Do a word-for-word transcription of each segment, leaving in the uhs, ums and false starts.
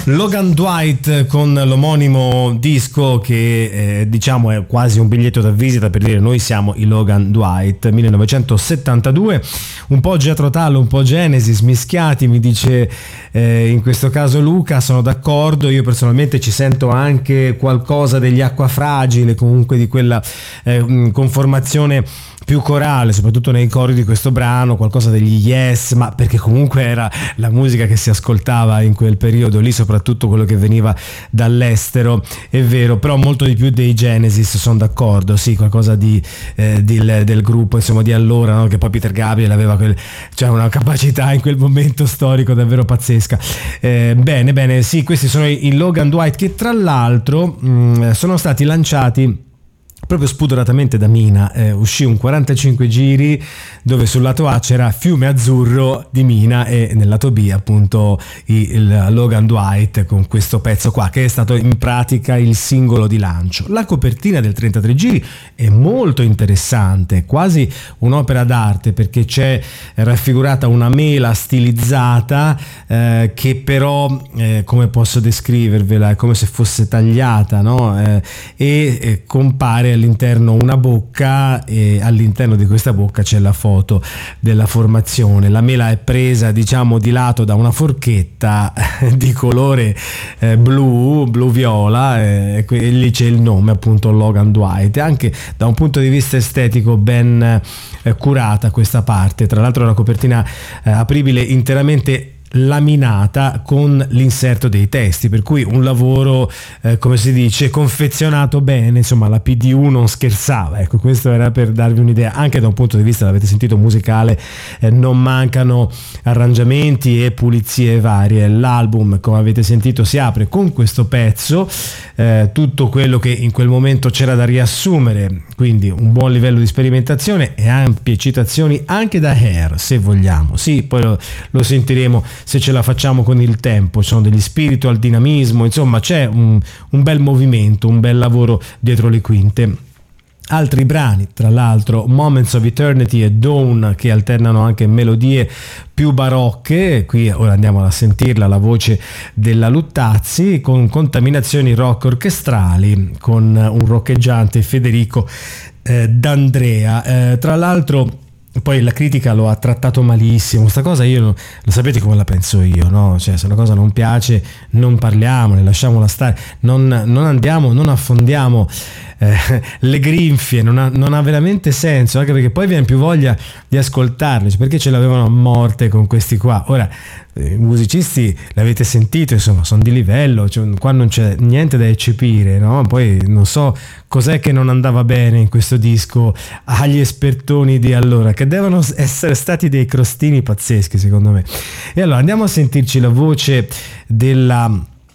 Logan Dwight con l'omonimo disco che eh, diciamo è quasi un biglietto da visita per dire noi siamo i Logan Dwight. Millenovecentosettantadue, un po' Jethro Tull, un po' Genesis mischiati, mi dice eh, in questo caso Luca. Sono d'accordo, io personalmente ci sento anche qualcosa degli Acqua Fragile, comunque di quella eh, conformazione più corale, soprattutto nei cori di questo brano, qualcosa degli Yes, ma perché comunque era la musica che si ascoltava in quel periodo lì, soprattutto quello che veniva dall'estero, è vero, però molto di più dei Genesis, sono d'accordo, sì, qualcosa di, eh, di del gruppo, insomma, di allora, no? Che poi Peter Gabriel aveva quel, cioè una capacità in quel momento storico davvero pazzesca. Eh, bene, bene, sì, questi sono i, i Logan Dwight, che tra l'altro mh, sono stati lanciati proprio spudoratamente da Mina. Eh, uscì un quarantacinque giri dove sul lato A c'era Fiume Azzurro di Mina e nel lato B appunto il Logan Dwight con questo pezzo qua, che è stato in pratica il singolo di lancio. La copertina del trentatré giri è molto interessante, quasi un'opera d'arte, perché c'è raffigurata una mela stilizzata eh, che però eh, come posso descrivervela, è come se fosse tagliata, no? eh, e eh, compare all'interno una bocca e all'interno di questa bocca c'è la foto della formazione. La mela è presa diciamo di lato da una forchetta di colore eh, blu, blu viola eh, e lì c'è il nome appunto Logan Dwight. Anche da un punto di vista estetico ben eh, curata questa parte, tra l'altro la copertina eh, apribile interamente laminata con l'inserto dei testi, per cui un lavoro eh, come si dice confezionato bene, insomma la P D U non scherzava, ecco, questo era per darvi un'idea. Anche da un punto di vista, l'avete sentito, musicale, eh, non mancano arrangiamenti e pulizie varie. L'album, come avete sentito, si apre con questo pezzo, eh, tutto quello che in quel momento c'era da riassumere, quindi un buon livello di sperimentazione e ampie citazioni anche da Hair, se vogliamo, sì, poi lo, lo sentiremo se ce la facciamo con il tempo. Ci sono degli spiritual, dinamismo, insomma c'è un, un bel movimento, un bel lavoro dietro le quinte. Altri brani, tra l'altro Moments of Eternity e Dawn, che alternano anche melodie più barocche. Qui ora andiamo a sentirla, la voce della Luttazzi, con contaminazioni rock orchestrali, con un roccheggiante Federico eh, D'Andrea. Eh, tra l'altro poi la critica lo ha trattato malissimo, sta cosa io lo, lo sapete come la penso io, no? Cioè, se una cosa non piace non parliamone, lasciamola stare, non, non andiamo, non affondiamo eh, le grinfie, non ha, non ha veramente senso, anche perché poi viene più voglia di ascoltarli, cioè, perché ce l'avevano a morte con questi qua. Ora i musicisti l'avete sentito, insomma sono di livello, cioè, qua non c'è niente da eccepire, no? Poi non so cos'è che non andava bene in questo disco agli espertoni di allora, che devono essere stati dei crostini pazzeschi secondo me. E allora andiamo a sentirci la voce della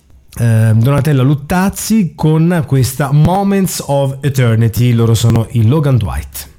eh, Donatella Luttazzi con questa Moments of Eternity. Loro sono i Logan Dwight.